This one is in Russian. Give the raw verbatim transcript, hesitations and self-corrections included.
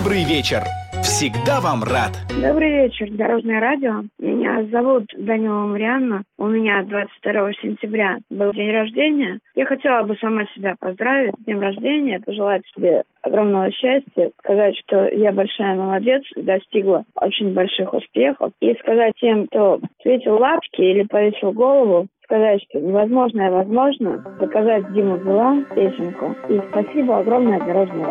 Добрый вечер. Всегда вам рад. Добрый вечер, Дорожное радио. Меня зовут Данила Марианна. У меня двадцать второго сентября был день рождения. Я хотела бы сама себя поздравить с днем рождения, пожелать себе огромного счастья, сказать, что я большая молодец, достигла очень больших успехов. И сказать тем, кто светил лапки или повесил голову, сказать, что невозможное возможно, заказать Диму Билан песенку. И спасибо огромное Дорожное радио.